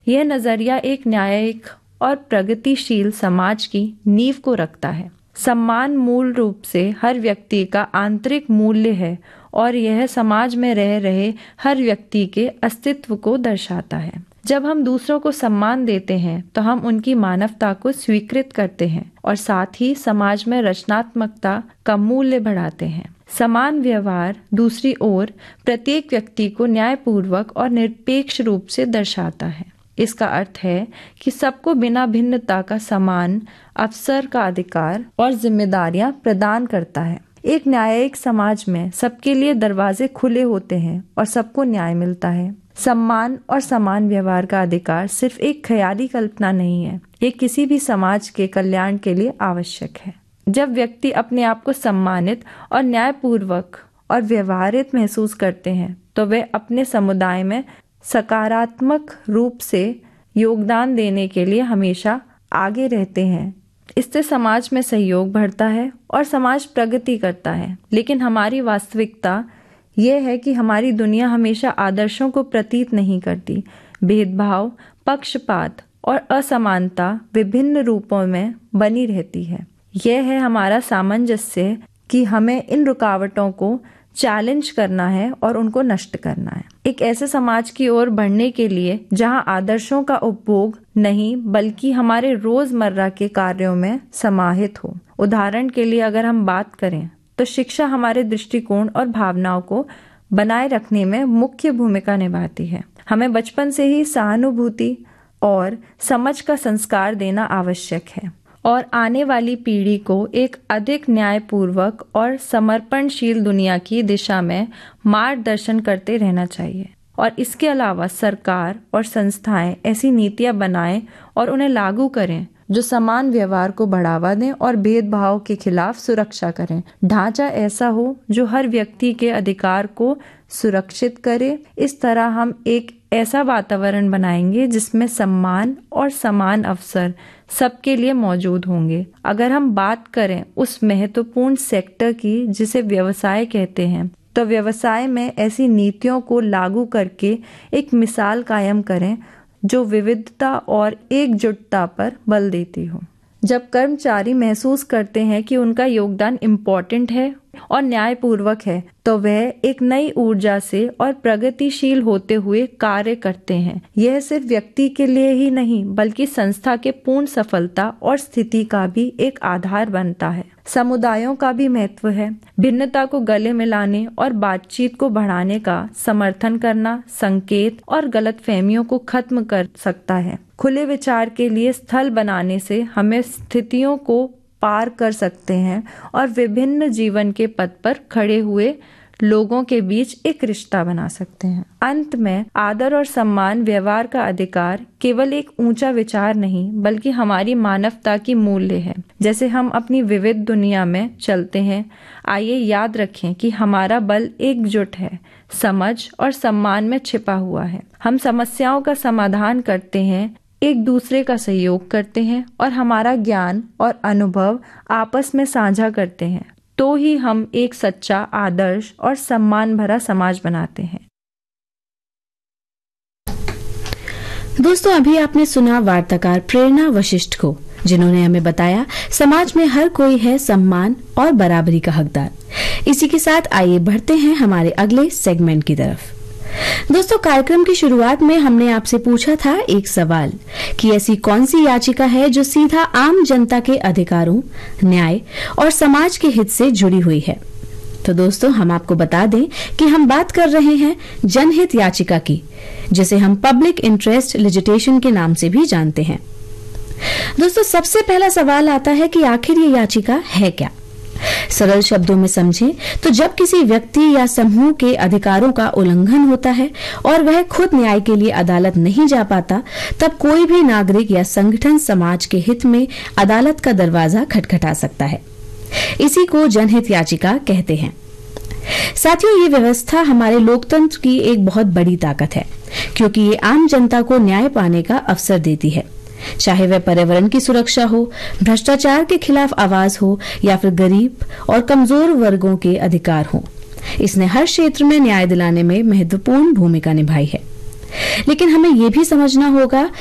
यह नजरिया एक न्यायिक और प्रगतिशील समाज की नींव को रखता है। सम्मान मूल रूप से हर व्यक्ति का आंतरिक मूल्य है और यह समाज में रह रहे हर व्यक्ति के अस्तित्व को दर्शाता है। जब हम दूसरों को सम्मान देते हैं तो हम उनकी मानवता को स्वीकृत करते हैं और साथ ही समाज में रचनात्मकता का मूल्य बढ़ाते हैं। समान व्यवहार दूसरी ओर प्रत्येक व्यक्ति को न्यायपूर्वक और निरपेक्ष रूप से दर्शाता है। इसका अर्थ है कि सबको बिना भिन्नता का समान अवसर का अधिकार और जिम्मेदारियां प्रदान करता है। एक न्यायिक समाज में सबके लिए दरवाजे खुले होते हैं और सबको न्याय मिलता है। सम्मान और समान व्यवहार का अधिकार सिर्फ एक ख्याली कल्पना नहीं है, ये किसी भी समाज के कल्याण के लिए आवश्यक है। जब व्यक्ति अपने आप को सम्मानित और न्यायपूर्वक और व्यवहारित महसूस करते हैं तो वे अपने समुदाय में सकारात्मक रूप से योगदान देने के लिए हमेशा आगे रहते हैं। इससे समाज में सहयोग बढ़ता है और समाज प्रगति करता है। लेकिन हमारी वास्तविकता यह है कि हमारी दुनिया हमेशा आदर्शों को प्रतीत नहीं करती। भेदभाव, पक्षपात और असमानता विभिन्न रूपों में बनी रहती है। यह है हमारा सामंजस्य कि हमें इन रुकावटों को चैलेंज करना है और उनको नष्ट करना है। एक ऐसे समाज की ओर बढ़ने के लिए जहां आदर्शों का उपभोग नहीं बल्कि हमारे रोजमर्रा के कार्यों में समाहित हो। उदाहरण के लिए अगर हम बात करें तो शिक्षा हमारे दृष्टिकोण और भावनाओं को बनाए रखने में मुख्य भूमिका निभाती है। हमें बचपन से ही सहानुभूति और समझ का संस्कार देना आवश्यक है और आने वाली पीढ़ी को एक अधिक न्यायपूर्वक और समर्पणशील दुनिया की दिशा में मार्गदर्शन करते रहना चाहिए। और इसके अलावा सरकार और संस्थाएं ऐसी नीतियां बनाएं और उन्हें लागू करें जो समान व्यवहार को बढ़ावा दें और भेदभाव के खिलाफ सुरक्षा करें। ढांचा ऐसा हो जो हर व्यक्ति के अधिकार को सुरक्षित करे। इस तरह हम एक ऐसा वातावरण बनाएंगे जिसमें सम्मान और समान अवसर सबके लिए मौजूद होंगे। अगर हम बात करें उस महत्वपूर्ण सेक्टर की जिसे व्यवसाय कहते हैं, तो व्यवसाय में ऐसी नीतियों को लागू करके एक मिसाल कायम करें जो विविधता और एकजुटता पर बल देती हो। जब कर्मचारी महसूस करते हैं कि उनका योगदान इम्पोर्टेंट है और न्यायपूर्वक है, तो वह एक नई ऊर्जा से और प्रगतिशील होते हुए कार्य करते हैं। यह सिर्फ व्यक्ति के लिए ही नहीं बल्कि संस्था के पूर्ण सफलता और स्थिति का भी एक आधार बनता है। समुदायों का भी महत्व है। भिन्नता को गले मिलाने और बातचीत को बढ़ाने का समर्थन करना संकेत और गलतफहमियों को खत्म कर सकता है। खुले विचार के लिए स्थल बनाने से हमें स्थितियों को पार कर सकते हैं और विभिन्न जीवन के पथ पर खड़े हुए लोगों के बीच एक रिश्ता बना सकते हैं। अंत में आदर और सम्मान व्यवहार का अधिकार केवल एक ऊंचा विचार नहीं बल्कि हमारी मानवता की मूल्य है। जैसे हम अपनी विविध दुनिया में चलते हैं, आइए याद रखें कि हमारा बल एकजुट है, समझ और सम्मान में छिपा हुआ है। हम समस्याओं का समाधान करते हैं, एक दूसरे का सहयोग करते हैं और हमारा ज्ञान और अनुभव आपस में साझा करते हैं, तो ही हम एक सच्चा, आदर्श और सम्मान भरा समाज बनाते हैं। दोस्तों, अभी आपने सुना वार्ताकार प्रेरणा वशिष्ठ को, जिन्होंने हमें बताया समाज में हर कोई है सम्मान और बराबरी का हकदार। इसी के साथ आइए बढ़ते हैं हमारे अगले सेगमेंट की तरफ। दोस्तों, कार्यक्रम की शुरुआत में हमने आपसे पूछा था एक सवाल कि ऐसी कौन सी याचिका है जो सीधा आम जनता के अधिकारों, न्याय और समाज के हित से जुड़ी हुई है। तो दोस्तों, हम आपको बता दें कि हम बात कर रहे हैं जनहित याचिका की, जिसे हम पब्लिक इंटरेस्ट लिजिटेशन के नाम से भी जानते हैं। दोस्तों, सबसे पहला सवाल आता है कि आखिर ये याचिका है क्या। सरल शब्दों में समझें तो जब किसी व्यक्ति या समूह के अधिकारों का उल्लंघन होता है और वह खुद न्याय के लिए अदालत नहीं जा पाता, तब कोई भी नागरिक या संगठन समाज के हित में अदालत का दरवाजा खटखटा सकता है। इसी को जनहित याचिका कहते हैं। साथियों, ये व्यवस्था हमारे लोकतंत्र की एक बहुत बड़ी ताकत है, क्योंकि ये आम जनता को न्याय पाने का अवसर देती है, चाहे वह पर्यावरण की सुरक्षा हो, भ्रष्टाचार के खिलाफ आवाज हो या फिर गरीब और कमजोर वर्गों के अधिकार हो। इसने हर क्षेत्र में न्याय दिलाने में महत्वपूर्ण भूमिका निभाई है। लेकिन हमें ये भी समझना होगा